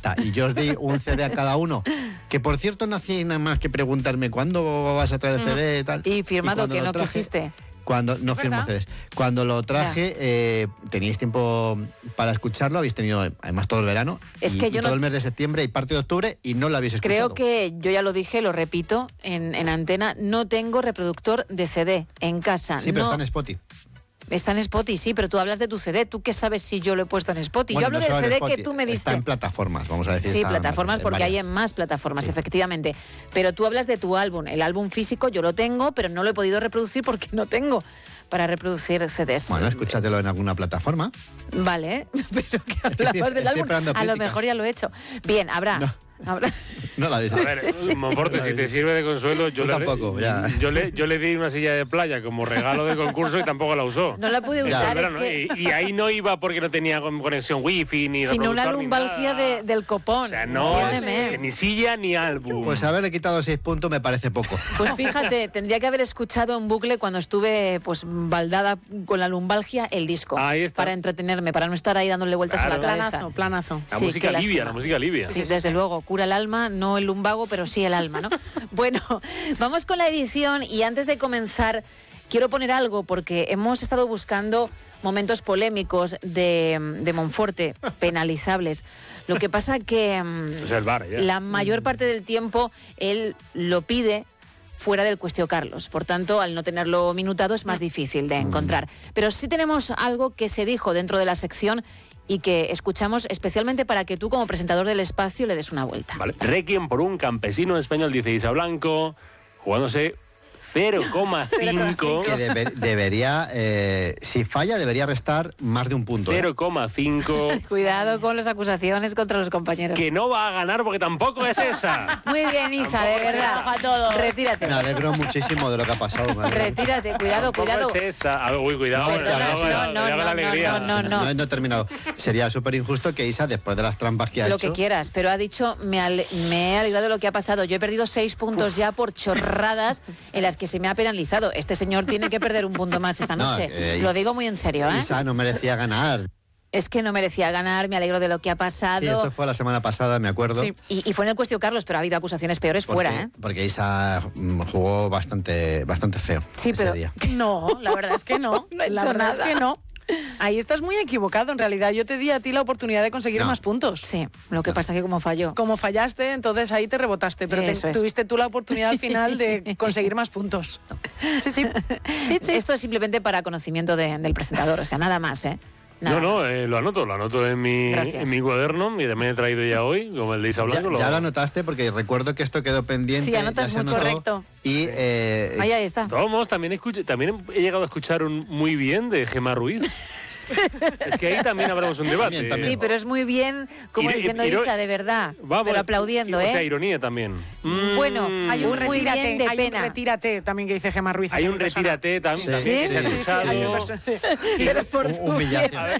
está. Y yo os di un CD a cada uno, que por cierto no hacía nada más que preguntarme cuándo vas a traer el CD y tal. Y firmado que no traje, quisiste. Cuando no firmo CDs. Cuando lo traje, teníais tiempo para escucharlo, habéis tenido además todo el verano, es que yo todo el mes de septiembre y parte de octubre, y no lo habéis escuchado. Creo que, yo ya lo dije, lo repito, en antena, no tengo reproductor de CD en casa. Sí, pero no, está en Spotify. Está en Spotify, sí, pero tú hablas de tu CD. ¿Tú qué sabes si yo lo he puesto en Spotify? Bueno, yo hablo del CD que tú me diste. Está en plataformas, vamos a decir. Sí, plataformas, porque hay en más plataformas, efectivamente. Pero tú hablas de tu álbum. El álbum físico yo lo tengo, pero no lo he podido reproducir porque no tengo para reproducir CDs. Bueno, escúchatelo en alguna plataforma. Vale, pero que hablabas del álbum. A lo mejor ya lo he hecho. Bien, habrá. No la dices. A ver, Monforte, si te sirve de consuelo, yo le di una silla de playa como regalo de concurso y tampoco la usó. No la pude usar. Es que... y ahí no iba porque no tenía conexión wifi ni sino una lumbalgia del copón. O sea, no, ni silla ni álbum. Pues haberle quitado 6 puntos me parece poco. Pues fíjate, tendría que haber escuchado en bucle cuando estuve pues baldada con la lumbalgia el disco. Ahí está. Para entretenerme, para no estar ahí dándole vueltas a la cabeza. Planazo. La música alivia. Sí, desde luego. Cura el alma, no el lumbago, pero sí el alma, ¿no? Bueno, vamos con la edición y antes de comenzar quiero poner algo porque hemos estado buscando momentos polémicos de Monforte, penalizables. Lo que pasa que el bar, la mayor parte del tiempo él lo pide fuera del Cuestió Carlos. Por tanto, al no tenerlo minutado es más difícil de encontrar. Pero sí tenemos algo que se dijo dentro de la sección y que escuchamos especialmente para que tú, como presentador del espacio, le des una vuelta. Vale. Requiem por un campesino español, dice Isa Blanco, jugándose 0,5. Que debería, si falla, debería restar más de un punto. 0,5. Cuidado con las acusaciones contra los compañeros. Que no va a ganar porque tampoco es esa. Muy bien, Isa, de verdad. Retírate. Me alegro muchísimo de lo que ha pasado. Retírate, cuidado. Es esa. Uy, cuidado. No he terminado. Sería súper injusto que Isa, después de las trampas que ha hecho... Lo que quieras, pero ha dicho, me he alegrado de lo que ha pasado. Yo he perdido 6 puntos ya por chorradas en las que se me ha penalizado. Este señor tiene que perder un punto más esta noche. Lo digo muy en serio, ¿eh? Isa no merecía ganar. Es que no merecía ganar, me alegro de lo que ha pasado. Sí, esto fue la semana pasada, me acuerdo. Sí, y fue en el Cuestió Carlos, pero ha habido acusaciones peores fuera, ¿eh? Porque Isa jugó bastante feo ese día. No, la verdad es que no. La verdad es que no. Ahí estás muy equivocado, en realidad. Yo te di a ti la oportunidad de conseguir más puntos. Sí, lo que pasa es que como falló. Como fallaste, entonces ahí te rebotaste, pero tuviste tú la oportunidad al final de conseguir más puntos. Sí. Esto es simplemente para conocimiento del presentador, o sea, nada más, ¿eh? Lo anoto en mi cuaderno y también he traído ya hoy, como el de Isa Blanco. Ya lo anotaste porque recuerdo que esto quedó pendiente. Sí, anotas mucho, correcto. Y ahí está. Vamos, también he llegado a escuchar un muy bien de Gemma Ruiz. Es que ahí también habremos un debate. También. Sí, pero es muy bien, como diciendo Isa, de verdad. Pero aplaudiendo, ¿eh? O sea, ironía también. Bueno, hay un muy bien de pena. Retírate también que dice Gemma Ruiz. Hay un retírate también. Sí. Pero por humillación.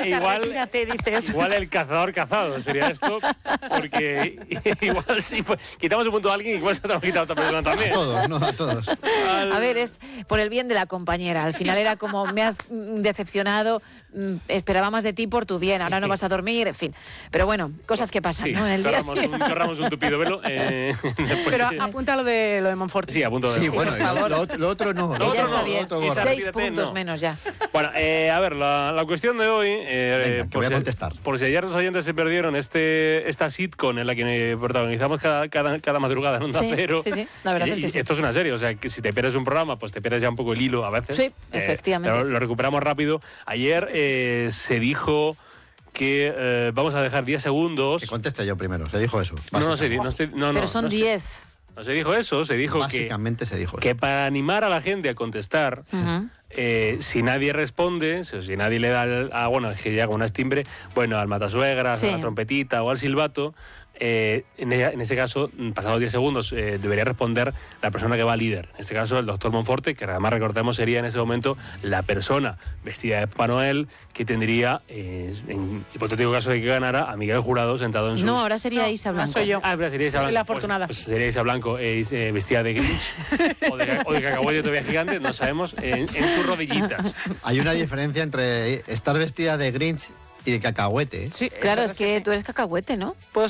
Igual el cazador cazado sería esto, porque igual si quitamos un punto a alguien, igual se te lo ha quitado a otra persona también. A todos. A ver, es por el bien de la compañera. Al final era como, me has decepcionado, esperaba más de ti por tu bien, ahora no vas a dormir, en fin. Pero bueno, cosas que pasan, ¿no? En el día. Corramos un tupido velo. Pero apunta lo de Monforte. Sí, apunto. Sí, bueno, lo otro no. Lo otro está bien. 6 puntos menos ya. Bueno, a ver, la cuestión de hoy... Venga, que voy a contestar. Por si ayer los oyentes se perdieron esta sitcom en la que protagonizamos cada madrugada en Onda Cero. Sí, la verdad es que sí. Esto es una serie, o sea, que si te pierdes un programa, pues te pierdes ya un poco el hilo a veces. Sí, efectivamente. Lo recuperamos rápido. Ayer se dijo que vamos a dejar 10 segundos... Que conteste yo primero, se dijo eso. Pero son 10. No se dijo eso, se dijo básicamente se dijo eso. Que para animar a la gente a contestar, si nadie responde, si nadie le da es que llega un timbre, bueno, al matasuegras, a la trompetita o al silbato, en ese caso, pasados 10 segundos, debería responder la persona que va líder. En este caso, el doctor Monforte, que además recordemos sería en ese momento la persona vestida de Papá Noel que tendría, en hipotético caso de que ganara, a Miguel Jurado sentado en su... No, ahora sería Isa Blanco. Soy yo. Ahora sería Isa Blanco. La afortunada. Pues sería Isa Blanco vestida de Grinch o de cacahuete todavía gigante, no sabemos, en sus rodillitas. Hay una diferencia entre estar vestida de Grinch y de cacahuete. Sí, claro, es que tú eres cacahuete, ¿no? Puedo